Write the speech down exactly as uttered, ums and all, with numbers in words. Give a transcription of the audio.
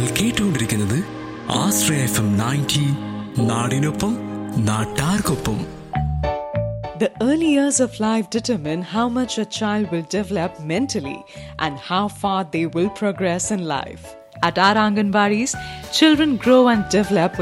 നിങ്ങൾ കേട്ടുകൊണ്ടിരിക്കുന്നത് ആശ്രയ F M ninety, നാടിനൊപ്പം നാട്ടാർക്കൊപ്പം. The early years of life determine how much a child will develop mentally and how far they will progress in life. At our Anganwadis, children grow and develop